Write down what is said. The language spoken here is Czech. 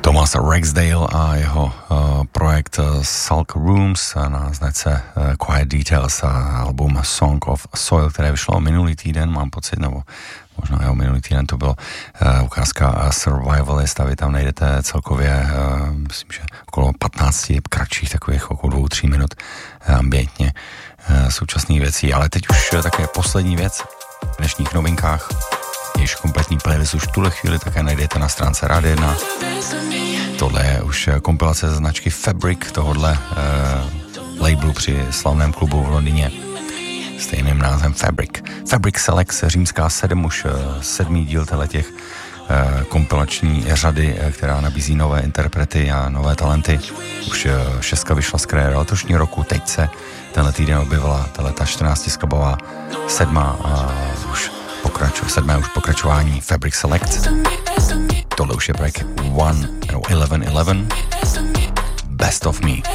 Thomas Ragsdale a jeho projekt Sulk Rooms na značce Quiet Details a album Song of Soil, které vyšlo minulý týden, mám pocit, nebo možná minulý týden to bylo ukázka Survivalist a vy tam najdete celkově, myslím, že okolo 15 kratších takových, okolo 2-3 minut ambientně současných věcí, ale teď už také poslední věc v dnešních novinkách. Již kompletní playlist už v tuhle chvíli také najdete na stránce Rádia 1. Tohle je už kompilace ze značky Fabric, tohodle labelu při slavném klubu v Londýně. Stejným názvem Fabric. Fabric Selects římská 7, už 7. díl těch kompilační řady, která nabízí nové interprety a nové talenty. Už 6 vyšla z kraje letošního roku, teď se tenhle týden objevila ta 14skladbová 7 a už 7. už pokračování Fabric Select. Tohle už je projekt 1111 Best of Me.